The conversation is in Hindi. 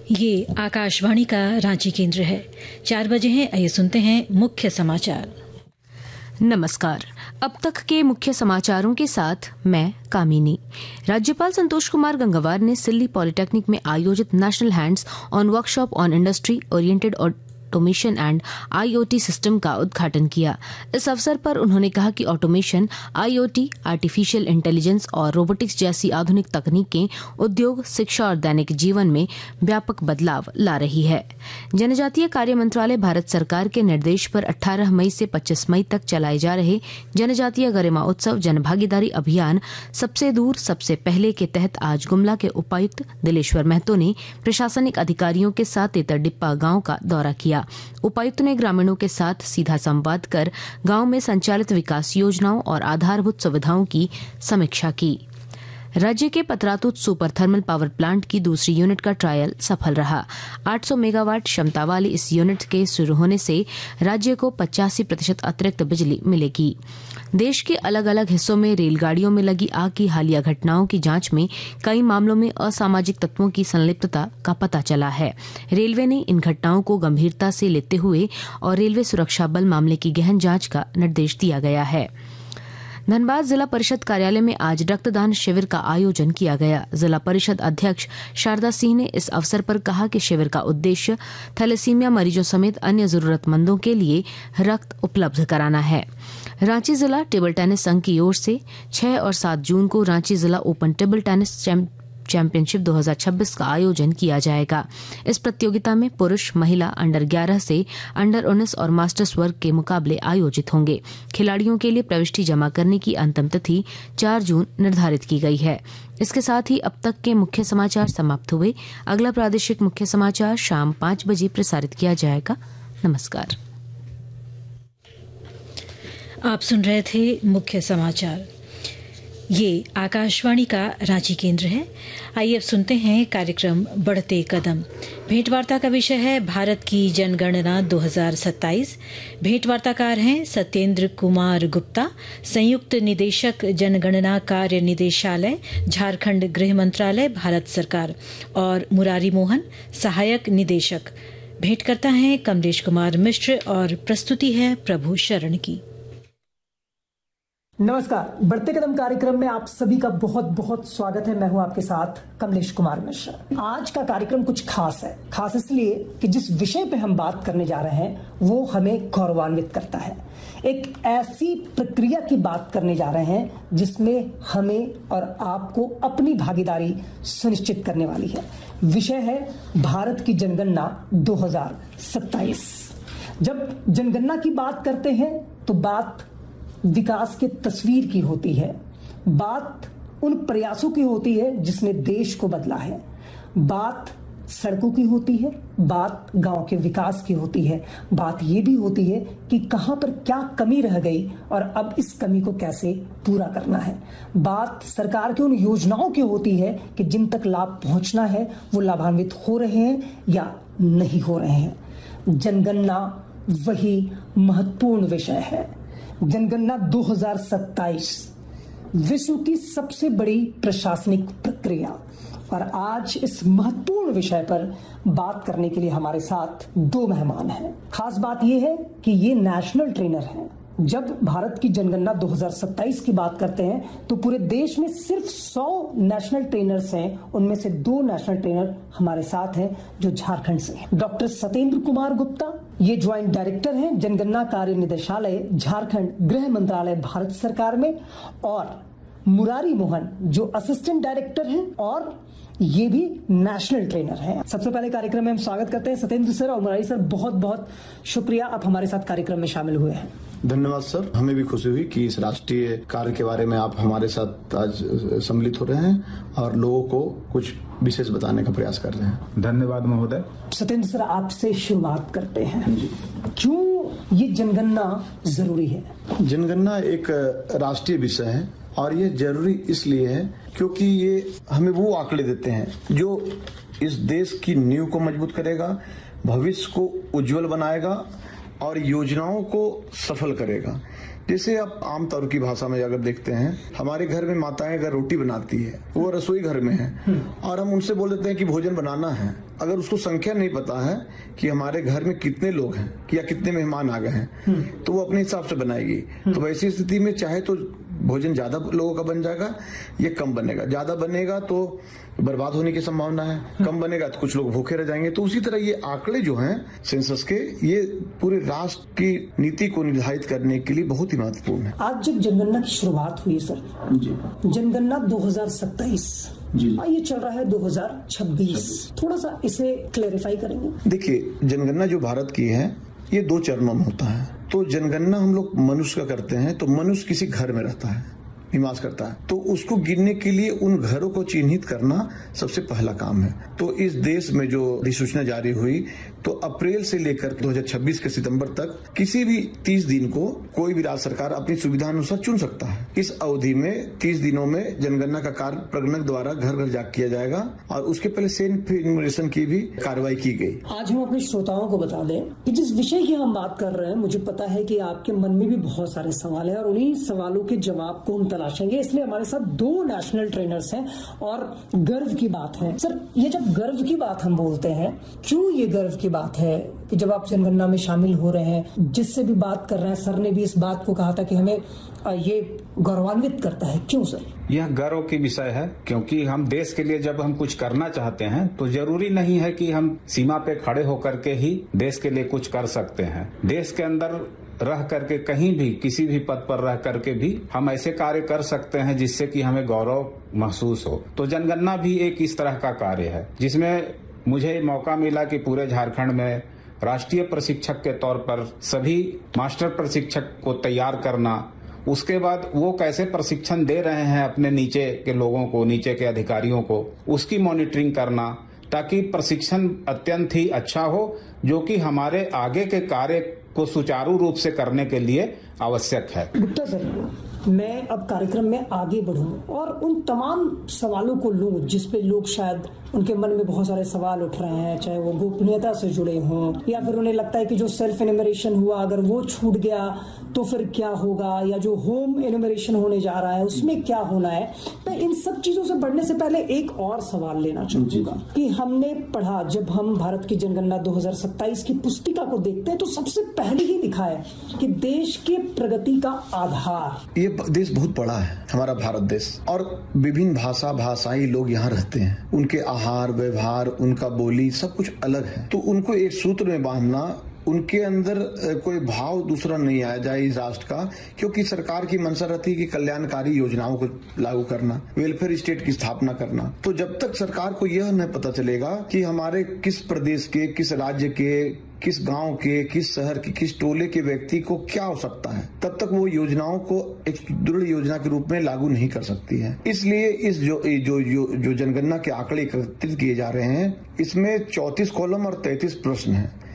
ये आकाशवाणी का रांची केंद्र है। 4 बजे हैं। आइए सुनते हैं मुख्य समाचार। नमस्कार। अब तक के मुख्य समाचारों के साथ मैं कामिनी। राज्यपाल संतोष कुमार गंगवार ने सिल्ली पॉलिटेक्निक में आयोजित national hands on workshop on industry oriented automation and IoT system का उद्घाटन किया। इस अवसर पर उन्होंने कहा कि ऑटोमेशन, आईओटी, आर्टिफिशियल इंटेलिजेंस और रोबोटिक्स जैसी आधुनिक तकनीकें उद्योग, शिक्षा और दैनिक जीवन में व्यापक बदलाव ला रही है। जनजातीय कार्य मंत्रालय भारत सरकार के निर्देश पर 18 मई से 25 मई तक चलाए जा रहे जनजातीय गरिमा उत्सव जनभागीदारी अभियान सबसे दूर सबसे पहले के तहत आज गुमला के उपायुक्त दिलेश्वर महतो ने प्रशासनिक अधिकारियों के साथ तेतरडिप्पा गांव का दौरा किया। उपायुक्त ने ग्रामीणों के साथ सीधा संवाद कर गांव में संचालित विकास योजनाओं और आधारभूत सुविधाओं की समीक्षा की। राज्य के पतरातूत सुपर थर्मल पावर प्लांट की दूसरी यूनिट का ट्रायल सफल रहा। 800 मेगावाट क्षमता वाली इस यूनिट के शुरू होने से राज्य को 85% अतिरिक्त बिजली मिलेगी। देश के अलग अलग हिस्सों में रेलगाड़ियों में लगी आग की हालिया घटनाओं की जांच में कई मामलों में असामाजिक तत्वों की संलिप्तता का पता चला है। रेलवे ने इन घटनाओं को गंभीरता से लेते हुए और रेलवे सुरक्षा बल मामले की गहन जांच का निर्देश दिया गया है। धनबाद जिला परिषद कार्यालय में आज रक्तदान शिविर का आयोजन किया गया। जिला परिषद अध्यक्ष शारदा सिंह ने इस अवसर पर कहा कि शिविर का उद्देश्य थैलेसीमिया मरीजों समेत अन्य जरूरतमंदों के लिए रक्त उपलब्ध कराना है। रांची जिला टेबल टेनिस संघ की ओर से 6 और 7 जून को रांची जिला ओपन टेबल टेनिस चैंपियनशिप 2026 का आयोजन किया जाएगा। इस प्रतियोगिता में पुरुष, महिला, अंडर 11 से अंडर 19 और मास्टर्स वर्ग के मुकाबले आयोजित होंगे। खिलाड़ियों के लिए प्रविष्टि जमा करने की अंतिम तिथि 4 जून निर्धारित की गई है। इसके साथ ही अब तक के मुख्य समाचार समाप्त हुए। अगला प्रादेशिक मुख्य समाचार शाम 5 बजे प्रसारित किया जाएगा। नमस्कार। आप सुन रहे थे मुख्य समाचार। ये आकाशवाणी का रांची केंद्र है। आइए अब सुनते हैं कार्यक्रम बढ़ते कदम। भेंटवार्ता का विषय है भारत की जनगणना 2027। भेंटवार्ताकार हैं सत्येंद्र कुमार गुप्ता, संयुक्त निदेशक जनगणना कार्य निदेशालय, झारखंड गृह मंत्रालय, भारत सरकार, और मुरारी मोहन, सहायक निदेशक। भेंट करता है कमलेश कुमार मिश्र और प्रस्तुति है प्रभु शरण की। नमस्कार। बढ़ते कदम कार्यक्रम में आप सभी का बहुत बहुत स्वागत है। मैं हूं आपके साथ कमलेश कुमार मिश्र। आज का कार्यक्रम कुछ खास है। खास इसलिए कि जिस विषय पे हम बात करने जा रहे हैं वो हमें गौरवान्वित करता है। एक ऐसी प्रक्रिया की बात करने जा रहे हैं जिसमें हमें और आपको अपनी भागीदारी सुनिश्चित करने वाली है। विषय है भारत की जनगणना 2027। जब जनगणना की बात करते हैं तो बात विकास की तस्वीर की होती है, बात उन प्रयासों की होती है जिसने देश को बदला है, बात सड़कों की होती है, बात गांव के विकास की होती है, बात ये भी होती है कि कहां पर क्या कमी रह गई और अब इस कमी को कैसे पूरा करना है, बात सरकार की उन योजनाओं की होती है कि जिन तक लाभ पहुंचना है वो लाभान्वित हो रहे हैं या नहीं हो रहे हैं। जनगणना वही महत्वपूर्ण विषय है। जनगणना 2027 विश्व की सबसे बड़ी प्रशासनिक प्रक्रिया, और आज इस महत्वपूर्ण विषय पर बात करने के लिए हमारे साथ 2 मेहमान हैं। खास बात यह है कि ये नेशनल ट्रेनर हैं। जब भारत की जनगणना 2027 की बात करते हैं तो पूरे देश में सिर्फ 100 नेशनल ट्रेनर्स हैं, उनमें से 2 नेशनल ट्रेनर हमारे साथ हैं जो झारखंड से हैं। डॉक्टर सत्येंद्र कुमार गुप्ता, ये ज्वाइंट डायरेक्टर हैं जनगणना कार्य निदेशालय, झारखंड गृह मंत्रालय, भारत सरकार में, और मुरारी मोहन जो असिस्टेंट डायरेक्टर हैं और ये भी नेशनल ट्रेनर हैं। सबसे पहले कार्यक्रम में हम स्वागत करते हैं सत्येंद्र सर और मुरारी सर। बहुत बहुत शुक्रिया आप हमारे साथ कार्यक्रम में शामिल हुए हैं। धन्यवाद सर। हमें भी खुशी हुई कि इस राष्ट्रीय कार्य के बारे में आप हमारे साथ आज सम्मिलित हो रहे हैं और लोगों को कुछ विशेष बताने का प्रयास कर रहे हैं। धन्यवाद महोदय। सत्येंद्र सर, आपसे शुरुआत करते हैं। क्यों ये जनगणना जरूरी है? जनगणना एक राष्ट्रीय विषय है और ये जरूरी इसलिए है क्योंकि ये हमें वो आंकड़े देते हैं जो इस देश की नींव को मजबूत करेगा, भविष्य को उज्जवल बनाएगा और योजनाओं को सफल करेगा। जैसे आप आम तौर की भाषा में अगर देखते हैं, हमारे घर में माताएं अगर रोटी बनाती है, वो रसोई घर में है और हम उनसे बोल देते हैं कि भोजन बनाना है। अगर उसको संख्या नहीं पता है कि हमारे घर में कितने लोग हैं या कितने मेहमान आ गए हैं, तो वो अपने हिसाब से बनाएगी। तो वैसी स्थिति में चाहे तो भोजन ज्यादा लोगों का बन जाएगा या कम बनेगा। ज्यादा बनेगा तो बर्बाद होने की संभावना है, कम बनेगा तो कुछ लोग भूखे रह जाएंगे। तो उसी तरह ये आंकड़े जो हैं सेंसस के, ये पूरे राष्ट्र की नीति को निर्धारित करने के लिए बहुत ही महत्वपूर्ण है। आज जब जनगणना की शुरुआत हुई सर जी, जनगणना 2027 ये चल रहा है 2026, थोड़ा सा इसे क्लेरिफाई करेंगे? देखिए, जनगणना जो भारत की है ये 2 चरणों में होता है। तो जनगणना हम लोग मनुष्य का करते हैं, तो मनुष्य किसी घर में रहता है, निवास करता है, तो उसको गिनने के लिए उन घरों को चिन्हित करना सबसे पहला काम है। तो इस देश में जो अधिसूचना जारी हुई, तो अप्रैल से लेकर 2026 के सितंबर तक किसी भी 30 दिन को कोई भी राज्य सरकार अपनी सुविधा अनुसार चुन सकता है। इस अवधि में 30 दिनों में जनगणना का कार्य प्रगणक द्वारा घर घर जाकर किया जाएगा और उसके पहले सेल्फ इन्यूमरेशन की भी कार्रवाई की गई। आज हम अपने श्रोताओं को बता दें कि जिस विषय की हम बात कर रहे हैं, मुझे पता है कि आपके मन में भी बहुत सारे सवाल है और उन्हीं सवालों के जवाब को हम तलाशेंगे। इसलिए हमारे साथ 2 नेशनल ट्रेनर्स हैं और गर्व की बात है। सर, ये जब गर्व की बात हम बोलते हैं, क्यों ये गर्व की बात है कि जब आप जनगणना में शामिल हो रहे हैं, जिससे भी बात कर रहे हैं, सर ने भी इस बात को कहा था कि हमें ये गौरवान्वित करता है, क्यों सर? यह गर्व की विषय है क्योंकि हम देश के लिए जब हम कुछ करना चाहते हैं तो जरूरी नहीं है कि हम सीमा पे खड़े होकर के ही देश के लिए कुछ कर सकते हैं। देश के अंदर रह करके कहीं भी किसी भी पद पर रह करके भी हम ऐसे कार्य कर सकते हैं जिससे कि हमें गौरव महसूस हो। तो जनगणना भी एक इस तरह का कार्य है जिसमें मुझे मौका मिला कि पूरे झारखंड में राष्ट्रीय प्रशिक्षक के तौर पर सभी मास्टर प्रशिक्षक को तैयार करना, उसके बाद वो कैसे प्रशिक्षण दे रहे हैं अपने नीचे के लोगों को, नीचे के अधिकारियों को, उसकी मॉनिटरिंग करना ताकि प्रशिक्षण अत्यंत ही अच्छा हो जो कि हमारे आगे के कार्य को सुचारू रूप से करने के लिए आवश्यक है। गुप्ता सर, मैं अब कार्यक्रम में आगे बढ़ूं और उन तमाम सवालों को लूं जिस पे लोग शायद उनके मन में बहुत सारे सवाल उठ रहे हैं, चाहे वो गोपनीयता से जुड़े हों या फिर उन्हें लगता है कि जो सेल्फ एनुमरेशन हुआ अगर वो छूट गया तो फिर क्या होगा, या जो होम एनुमरेशन होने जा रहा है उसमें क्या होना है। मैं इन सब चीजों से बढ़ने से पहले एक और सवाल लेना चाहूंगा कि हमने पढ़ा, जब हम भारत की जनगणना 2027 की पुस्तिका को देखते हैं तो सबसे पहले ही लिखा है कि देश के प्रगति का आधार। ये देश बहुत बड़ा है हमारा भारत देश, और विभिन्न भाषाई लोग यहाँ रहते हैं, उनके आहार व्यवहार, उनका बोली सब कुछ अलग है। तो उनको एक सूत्र में बांधना, उनके अंदर कोई भाव दूसरा नहीं आया जाए इस राष्ट्र का, क्योंकि सरकार की मंशा रहती है कि कल्याणकारी योजनाओं को लागू करना, वेलफेयर स्टेट की स्थापना करना। तो जब तक सरकार को यह नहीं पता चलेगा कि हमारे किस प्रदेश के, किस राज्य के, किस गांव के, किस शहर के, किस टोले के व्यक्ति को क्या हो सकता है, तब तक वो योजनाओं को एक दृढ़ योजना के रूप में लागू नहीं कर सकती है। इसलिए इस जो जनगणना के आंकड़े एकत्रित किए जा रहे हैं, इसमें 34 कॉलम और 33 प्रश्न हैं।